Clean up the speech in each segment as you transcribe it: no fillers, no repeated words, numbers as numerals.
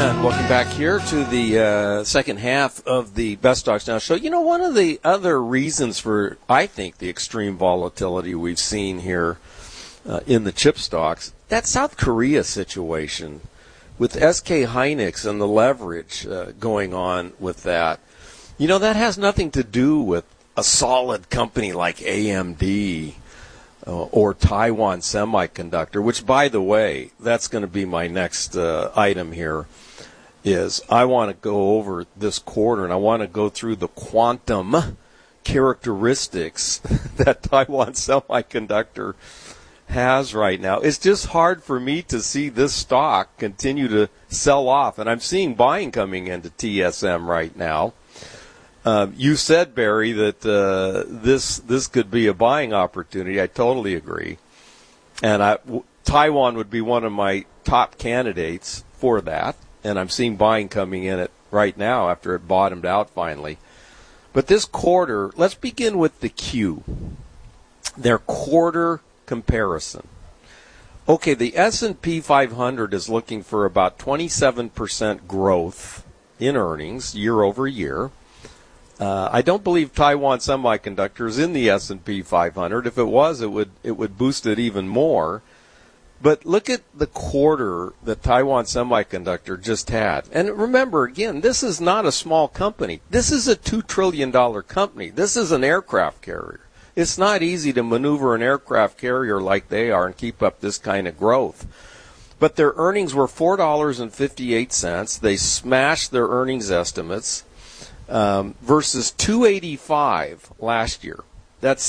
And welcome back here to the second half of the Best Stocks Now show. You know, one of the other reasons for, I think, the extreme volatility we've seen here in the chip stocks, that South Korea situation with SK Hynix and the leverage going on with that. You know, that has nothing to do with a solid company like AMD or Taiwan Semiconductor, which, by the way, that's going to be my next item here, is I want to go over this quarter, and I want to go through the quantum characteristics that Taiwan Semiconductor has right now. It's just hard for me to see this stock continue to sell off, and I'm seeing buying coming into TSM right now. You said, Barry, that this could be a buying opportunity. I totally agree. And Taiwan would be one of my top candidates for that. And I'm seeing buying coming in it right now after it bottomed out finally. But this quarter, let's begin with the Q. Their quarter comparison. Okay, the S&P 500 is looking for about 27% growth in earnings year over year. I don't believe Taiwan Semiconductor is in the S&P 500. If it was, it would boost it even more. But look at the quarter that Taiwan Semiconductor just had. And remember, again, this is not a small company. This is a $2 trillion company. This is an aircraft carrier. It's not easy to maneuver an aircraft carrier like they are and keep up this kind of growth. But their earnings were $4.58. They smashed their earnings estimates. Versus 285 last year. That's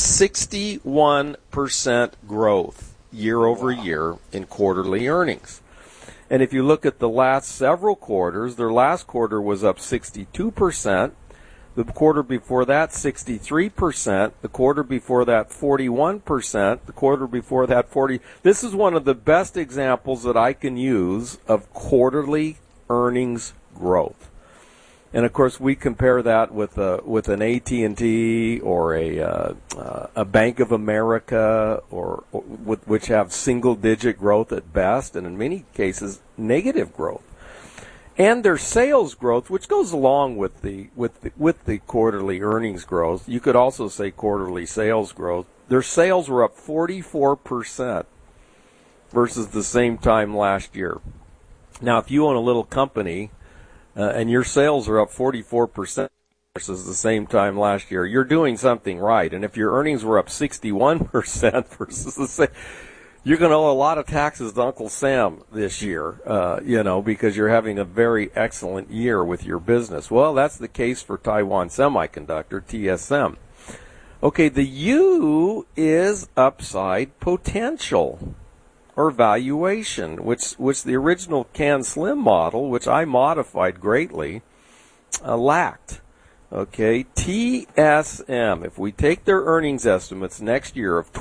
61% growth year over year in quarterly earnings. And if you look at the last several quarters, their last quarter was up 62%. The quarter before that, 63%. The quarter before that, 41%. The quarter before that, 40%. This is one of the best examples that I can use of quarterly earnings growth. And of course, we compare that with an AT&T or a Bank of America, or which have single-digit growth at best, and in many cases negative growth. And their sales growth, which goes along with the quarterly earnings growth, you could also say quarterly sales growth. Their sales were up 44% versus the same time last year. Now, if you own a little company, and your sales are up 44% versus the same time last year, you're doing something right. And if your earnings were up 61% versus the same, you're going to owe a lot of taxes to Uncle Sam this year, because you're having a very excellent year with your business. Well, that's the case for Taiwan Semiconductor, TSM. Okay, the U is upside potential, or valuation, which the original Can Slim model, which I modified greatly, lacked. Okay, TSM, if we take their earnings estimates next year of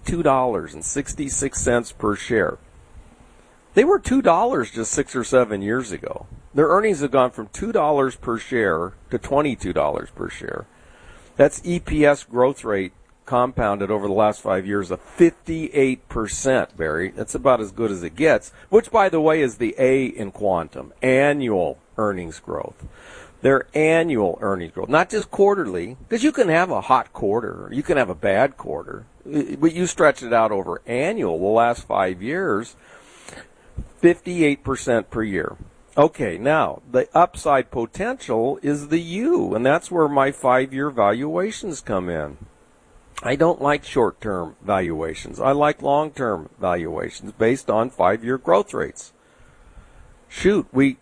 $22.66 per share, they were $2 just 6 or 7 years ago. Their earnings have gone from $2 per share to $22 per share. That's EPS growth rate compounded over the last 5 years of 58%, Barry. That's about as good as it gets, which, by the way, is the A in quantum, annual earnings growth. Their annual earnings growth, not just quarterly, because you can have a hot quarter, you can have a bad quarter, but you stretch it out over annual, the last 5 years, 58% per year. Okay, now, the upside potential is the U, and that's where my 5-year valuations come in. I don't like short-term valuations. I like long-term valuations based on 5-year growth rates. Shoot, we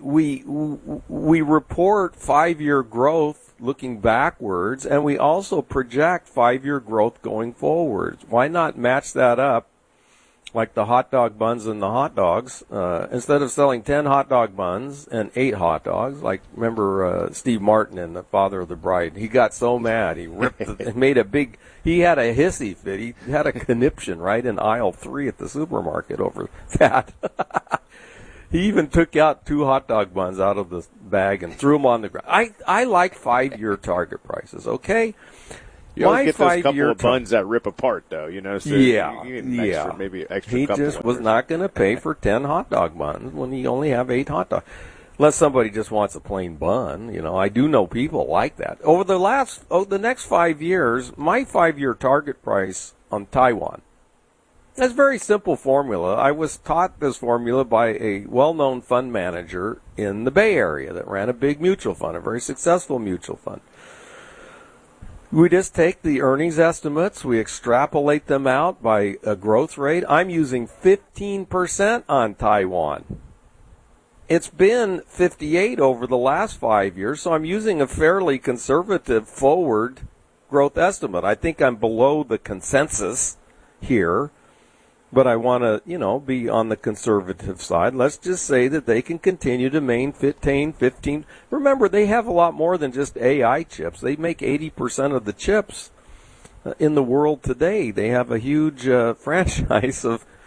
report 5-year growth looking backwards, and we also project 5-year growth going forwards. Why not match that up like the hot dog buns and the hot dogs? Instead of selling 10 hot dog buns and 8 hot dogs, like remember Steve Martin in The Father of the Bride, he got so mad he ripped he had a hissy fit. He had a conniption right in aisle 3 at the supermarket over that. He even took out 2 hot dog buns out of the bag and threw them on the ground. I like 5-year target prices, okay? You always get those couple of buns that rip apart, though, So yeah, you get maybe extra he couple just was not going to pay for 10 hot dog buns when you only have 8 hot dogs. Unless somebody just wants a plain bun, I do know people like that. Over the next 5 years, my 5-year target price on Taiwan. That's a very simple formula. I was taught this formula by a well-known fund manager in the Bay Area that ran a big mutual fund, a very successful mutual fund. We just take the earnings estimates, we extrapolate them out by a growth rate. I'm using 15% on Taiwan. It's been 58 over the last 5 years, so I'm using a fairly conservative forward growth estimate. I think I'm below the consensus here, but I want to, be on the conservative side. Let's just say that they can continue to maintain 15. Remember, they have a lot more than just AI chips. They make 80% of the chips in the world today. They have a huge franchise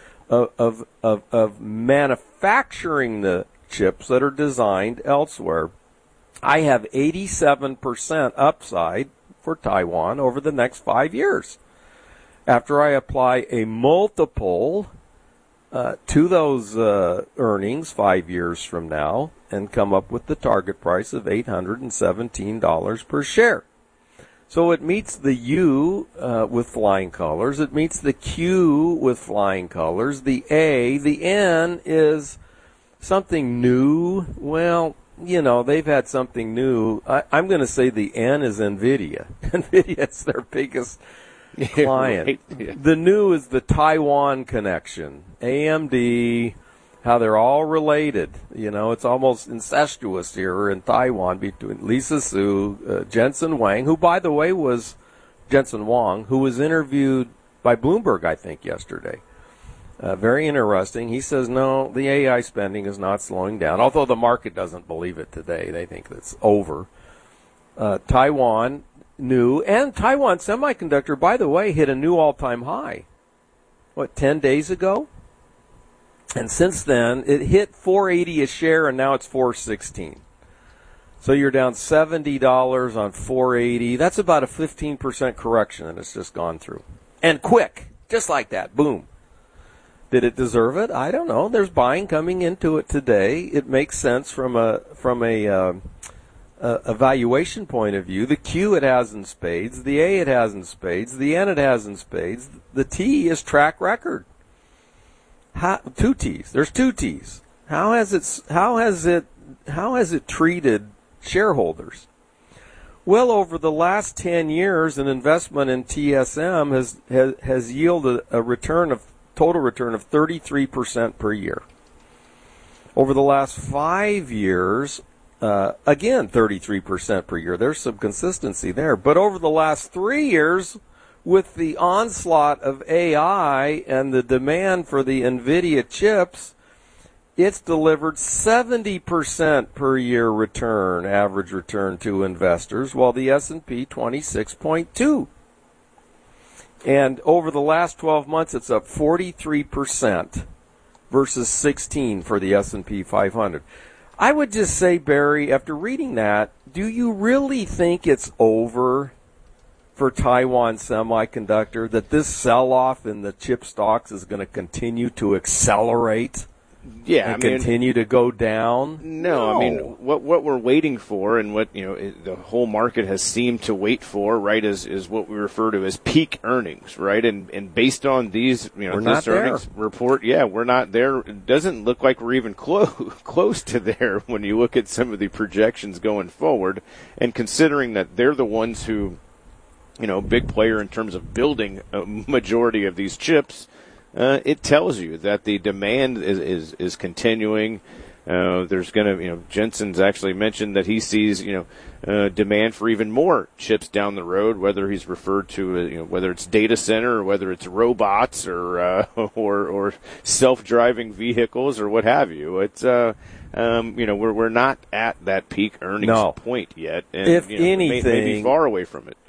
of manufacturing the chips that are designed elsewhere. I have 87% upside for Taiwan over the next 5 years. After I apply a multiple to those earnings 5 years from now and come up with the target price of $817 per share. So it meets the U with flying colors. It meets the Q with flying colors. The A, the N is something new. Well, they've had something new. I'm going to say the N is NVIDIA. NVIDIA is their biggest client. Right. Yeah. The new is the Taiwan connection. AMD, how they're all related. It's almost incestuous here in Taiwan between Lisa Su, Jensen Huang, who, by the way, was Jensen Huang, who was interviewed by Bloomberg, I think, yesterday. Very interesting. He says, no, the AI spending is not slowing down, although the market doesn't believe it today. They think it's over. Taiwan new, and Taiwan Semiconductor, by the way, hit a new all-time high. 10 days ago? And since then, it hit $4.80 a share, and now it's $4.16. So you're down $70 on $4.80. That's about a 15% correction, and it's just gone through. And quick, just like that, boom. Did it deserve it? I don't know. There's buying coming into it today. It makes sense from a valuation point of view. The Q it has in spades, the A it has in spades, the N it has in spades. The T is track record. Two T's. There's two T's. How has it treated shareholders? Well, over the last 10 years, an investment in TSM has yielded a total return of 33% per year. Over the last 5 years, again, 33% per year. There's some consistency there. But over the last 3 years, with the onslaught of AI and the demand for the NVIDIA chips, it's delivered 70% per year return, average return to investors, while the S&P 26.2. And over the last 12 months, it's up 43% versus 16 for the S&P 500. I would just say, Barry, after reading that, do you really think it's over for Taiwan Semiconductor, that this sell-off in the chip stocks is going to continue to accelerate? Yeah, continue to go down? No, I mean, what we're waiting for, and what the whole market has seemed to wait for, right, is what we refer to as peak earnings, right? And based on these, this earnings report, we're not there. It doesn't look like we're even close to there when you look at some of the projections going forward, and considering that they're the ones who, big player in terms of building a majority of these chips. It tells you that the demand is continuing. There's going to, Jensen's actually mentioned that he sees, demand for even more chips down the road, whether he's referred to, whether it's data center or whether it's robots or self-driving vehicles or what have you. It's, we're not at that peak earnings point yet. And, if anything, maybe far away from it.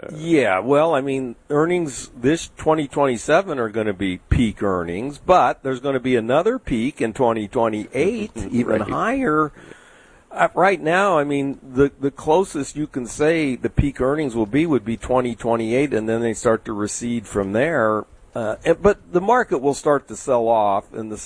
Earnings this 2027 are going to be peak earnings, but there's going to be another peak in 2028, even higher. Right now, the closest you can say the peak earnings would be 2028, and then they start to recede from there. But the market will start to sell off in the